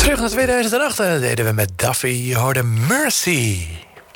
Terug naar 2008 en dat deden we met Duffy. Je hoorde Mercy.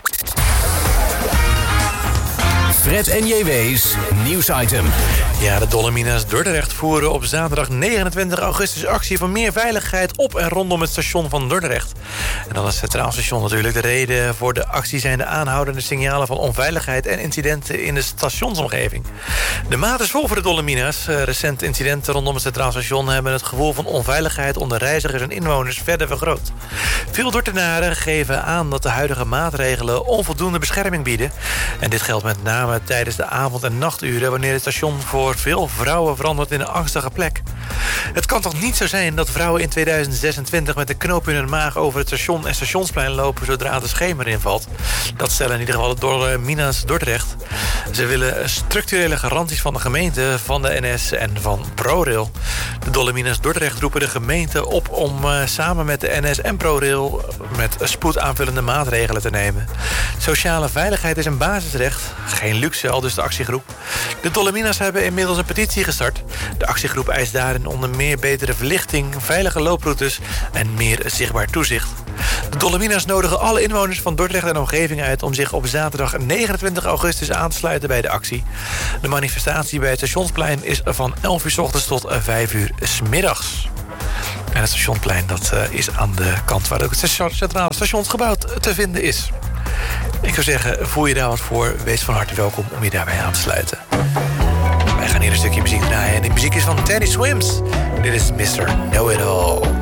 Fred en JW's nieuwsitem. Ja, de Dolomina's Dordrecht voeren op zaterdag 29 augustus actie voor meer veiligheid op en rondom het station van Dordrecht. En dan het Centraal Station natuurlijk. De reden voor de actie zijn de aanhoudende signalen van onveiligheid en incidenten in de stationsomgeving. De maat is vol voor de Dolomina's. Recente incidenten rondom het Centraal Station hebben het gevoel van onveiligheid onder reizigers en inwoners verder vergroot. Veel Dordtenaren geven aan dat de huidige maatregelen onvoldoende bescherming bieden. En dit geldt met name tijdens de avond- en nachturen, wanneer het station voor veel vrouwen verandert in een angstige plek. Het kan toch niet zo zijn dat vrouwen in 2026 met de knoop in hun maag over het station en stationsplein lopen zodra de schemer invalt? Dat stellen in ieder geval de Dolomina's Dordrecht. Ze willen structurele garanties van de gemeente, van de NS en van ProRail. De Dolomina's Dordrecht roepen de gemeente op om samen met de NS en ProRail met spoedaanvullende maatregelen te nemen. Sociale veiligheid is een basisrecht, geen luxe, al dus de actiegroep. De Dolomina's hebben inmiddels een petitie gestart. De actiegroep eist daarin onder meer betere verlichting, veilige looproutes en meer zichtbaar toezicht. De Dolomina's nodigen alle inwoners van Dordrecht en omgeving uit om zich op zaterdag 29 augustus aan te sluiten bij de actie. De manifestatie bij het stationsplein is van 11 uur 's ochtends tot 5 uur 's middags. En het stationsplein dat is aan de kant waar ook het centrale stationsgebouw te vinden is. Ik zou zeggen, voel je daar wat voor, wees van harte welkom om je daarbij aan te sluiten. Wij gaan hier een stukje muziek draaien en die muziek is van Teddy Swims. Dit is Mr. Know-It-All.